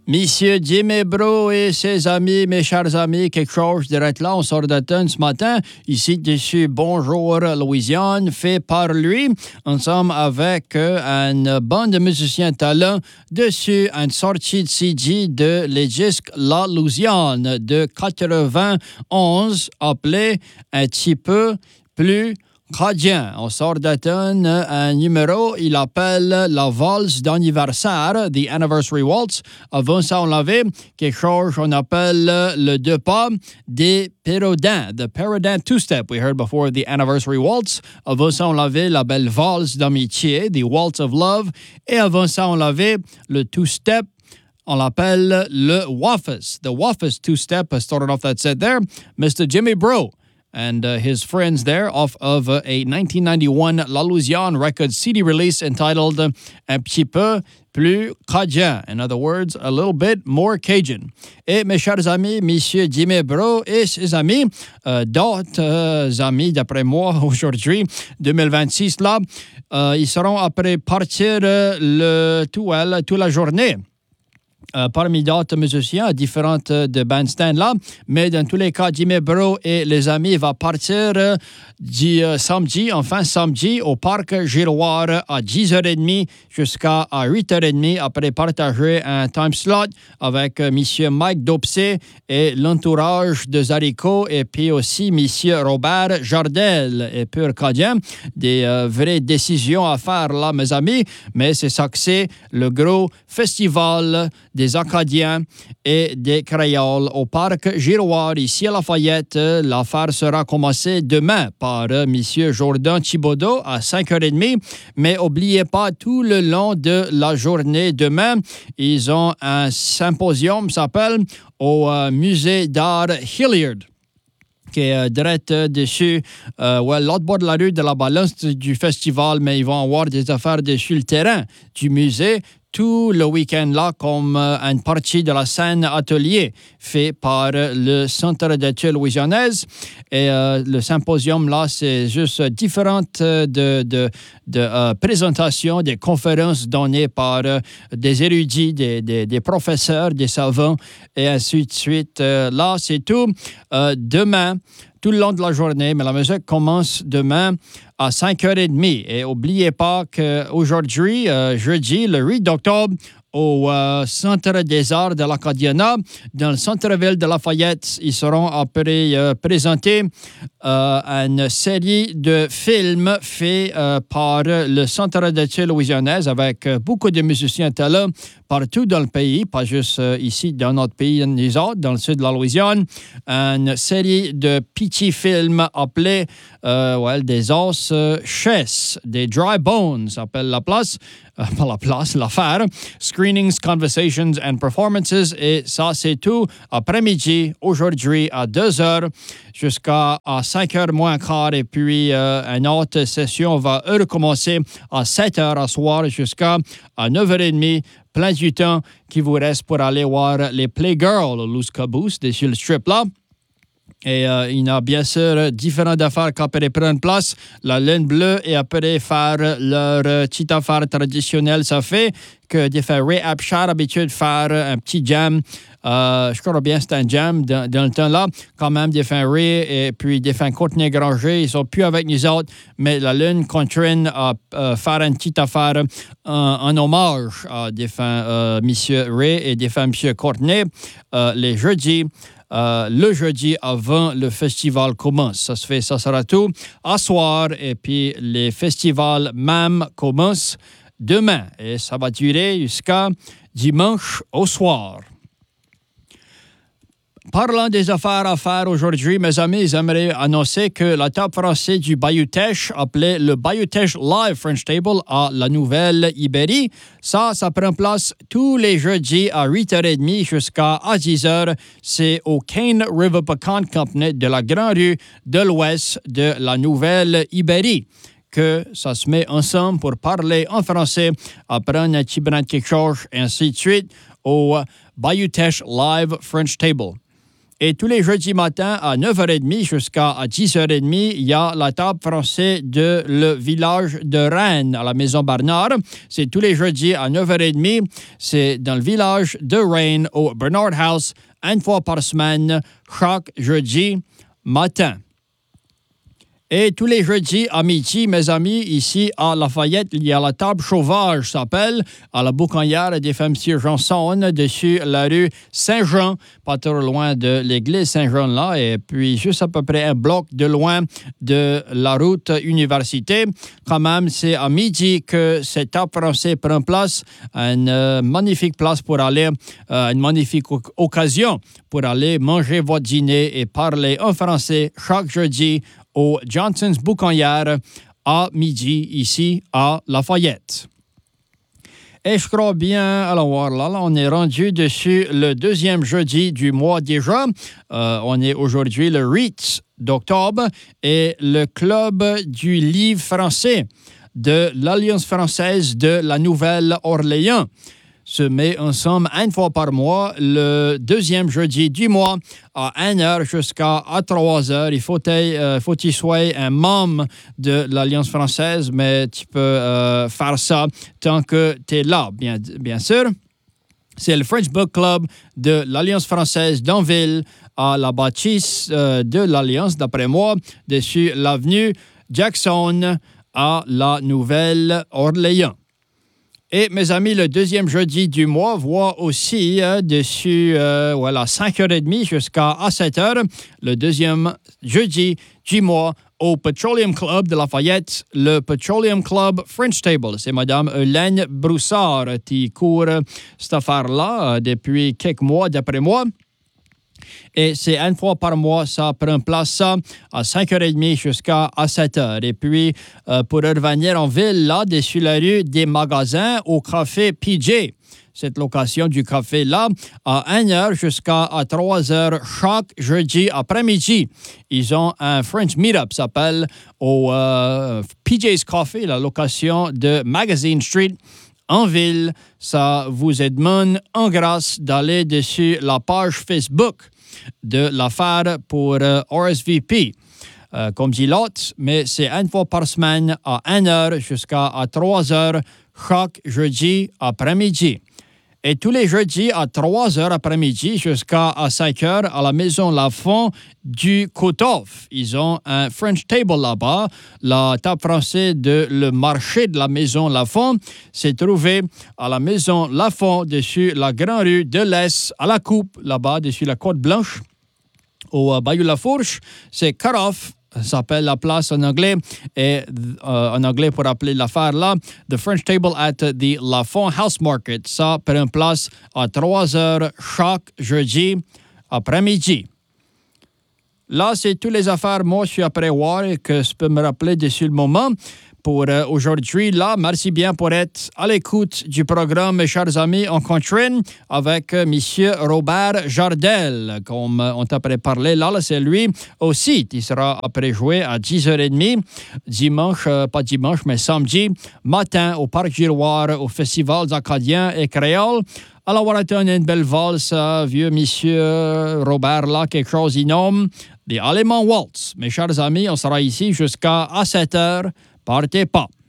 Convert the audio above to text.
Monsieur Jimmy Bro et ses amis, mes chers amis, quelque chose d'être là, on sort d'automne ce matin, ici dessus Bonjour Louisiane, fait par lui, ensemble avec une bande de musiciens talents dessus une sortie de CD de les disques La Louisiane de 91, appelé un petit peu plus Cadien. On sort d'automne un numéro, il appelle la valse d'anniversaire, The Anniversary Waltz. Avant ça, on avait quelque chose qu'on appelle le deux pas des Pérodins, the Pérodin two-step. We heard before the Anniversary Waltz. Avant ça, on avait la belle valse d'amitié, the Waltz of Love. Et avant ça, on avait le two-step. On l'appelle le Waffles. The Waffles two-step started off that set there. Mr. Jimmy Bro and his friends there off of a 1991 La Louisiane record CD release entitled Un petit peu plus Cajun. In other words, a little bit more Cajun. Et mes chers amis, Monsieur Jimmy Bro et ses amis, d'autres amis d'après moi aujourd'hui, 2026 là, ils seront après partir toute la journée. Parmi d'autres musiciens, différentes de bandstands là, mais dans tous les cas, Jimmy Bro et les amis vont partir samedi au parc Giroir à 10h30 jusqu'à 8h30 après partager un time slot avec monsieur Mike Dopsé et l'entourage de Zarico et puis aussi monsieur Robert Jardel et Pur Cadien. Des vraies décisions à faire là, mes amis, mais c'est ça que c'est le gros festival des Acadiens et des Créoles au parc Giroir ici à Lafayette. L'affaire sera commencée demain par M. Jordan Thibodeau à 5h30, mais n'oubliez pas, tout le long de la journée demain, ils ont un symposium, s'appelle, au musée d'art Hilliard, qui est direct dessus, l'autre bord de la rue de la balance du festival, mais ils vont avoir des affaires dessus le terrain du musée tout le week-end-là comme une partie de la scène atelier fait par le Centre d'études louisianaises. Et le symposium-là, c'est juste différentes de présentations, des conférences données par des érudits, des professeurs, des savants, et ainsi de suite. Là, c'est tout. Demain, tout le long de la journée, mais la musique commence demain à 5h30. Et n'oubliez pas qu'aujourd'hui, jeudi, le 8 octobre, au Centre des Arts de l'Acadiana, dans le centre-ville de Lafayette, ils seront après présenter une série de films faits par le Centre d'études louisianaises avec beaucoup de musiciens talents partout dans le pays, pas juste ici dans notre pays, nous autres, dans le sud de la Louisiane. Une série de petits films appelés des os chaises, des dry bones, s'appelle la place. Pas la place, l'affaire. Screenings, conversations and performances. Et ça, c'est tout. Après-midi, aujourd'hui, à 2h jusqu'à 5h moins quart. Et puis, une autre session va recommencer à 7h à soir jusqu'à 9h30. Plein du temps qui vous reste pour aller voir les Playgirls au Loose Caboose, sur le strip là. Et il y a bien sûr différentes affaires qui après prennent place. La laine bleue et après faire leur petite affaire traditionnelle. Ça fait que des fois Ray Abshire a l'habitude de faire un petit jam. Je crois bien que c'est un jam dans le temps-là. Quand même, des fois Ray et puis des fois Courtney Granger, ils sont plus avec nous autres. Mais la lune contraint à faire une petite affaire en hommage à des fois Monsieur Ray et des fois Monsieur Courtney les jeudis. Le jeudi avant le festival commence. Ça sera tout à soir et puis les festivals même commencent demain et ça va durer jusqu'à dimanche au soir. Parlant des affaires à faire aujourd'hui, mes amis, j'aimerais annoncer que la table française du Bayou Teche, appelée le Bayou Teche Live French Table à la Nouvelle-Ibérie, ça prend place tous les jeudis à 8h30 jusqu'à 10h. C'est au Cane River Pecan Company de la Grande Rue de l'Ouest de la Nouvelle-Ibérie que ça se met ensemble pour parler en français, apprendre un petit brin de quelque chose, et ainsi de suite, au Bayou Teche Live French Table. Et tous les jeudis matins à 9h30 jusqu'à 10h30, il y a la table française de le village de Rennes à la Maison Bernard. C'est tous les jeudis à 9h30. C'est dans le village de Rennes au Bernard House, une fois par semaine, chaque jeudi matin. Et tous les jeudis à midi, mes amis, ici à Lafayette, il y a la table sauvage, s'appelle, à la boucannière des femmes Janson, dessus la rue Saint-Jean, pas trop loin de l'église Saint-Jean là, et puis juste à peu près un bloc de loin de la route université. Quand même, c'est à midi que cette table française prend place, une magnifique place pour aller, une magnifique occasion pour aller manger votre dîner et parler en français chaque jeudi au Johnson's Boucannière à midi, ici à Lafayette. Et je crois bien, alors là, on est rendu dessus le deuxième jeudi du mois déjà. On est aujourd'hui le 8 d'octobre et le Club du livre français de l'Alliance française de la Nouvelle-Orléans se met ensemble une fois par mois, le deuxième jeudi du mois, à 1h jusqu'à 3h. Il faut que tu sois un membre de l'Alliance française, mais tu peux faire ça tant que tu es là, bien sûr. C'est le French Book Club de l'Alliance française d'Anville, à la bâtisse de l'Alliance, d'après moi, dessus l'avenue Jackson à la Nouvelle-Orléans. Et mes amis, le deuxième jeudi du mois voit aussi dessus 5h30 jusqu'à 7h, le deuxième jeudi du mois au Petroleum Club de Lafayette, le Petroleum Club French Table. C'est Mme Hélène Broussard qui court cette affaire-là depuis quelques mois, d'après moi. Et c'est une fois par mois, ça prend place ça, à 5h30 jusqu'à 7h. Et puis, pour revenir en ville, là, dessus la rue des magasins, au café PJ. Cette location du café-là, à 1h jusqu'à 3h chaque jeudi après-midi. Ils ont un French Meetup, s'appelle au PJ's Coffee, la location de Magazine Street. En ville, ça vous demande en grâce d'aller dessus la page Facebook de l'affaire pour RSVP. Comme dit l'autre, mais c'est une fois par semaine à 1h jusqu'à 3h chaque jeudi après-midi. Et tous les jeudis à 3h après-midi jusqu'à 5h à la Maison Lafont du Côte-Off. Ils ont un French Table là-bas. La table française de le marché de la Maison Lafont s'est trouvée à la Maison Lafont, dessus la grande rue de l'Est, à la Coupe, là-bas, dessus la Côte Blanche, au Bayou-la-Fourche. C'est Cut-Off. Ça s'appelle la place en anglais, et en anglais pour appeler l'affaire là, The French Table at the Lafont House Market. Ça prend place à 3h chaque jeudi après-midi. Là, c'est toutes les affaires, moi, je suis après voir et que je peux me rappeler dessus le moment. Pour aujourd'hui, là, merci bien pour être à l'écoute du programme, mes chers amis. On continue avec M. Robert Jardel, comme on t'a parlé. Là, c'est lui aussi. Il sera après joué à 10h30, dimanche, pas dimanche, mais samedi matin au Parc Giroir, au Festival acadiens et créoles. Alors, on va attendre une belle valse, vieux monsieur Robert, là, quelque chose il nomme des Allemands Waltz. Mes chers amis, on sera ici jusqu'à 7h. Partez pas.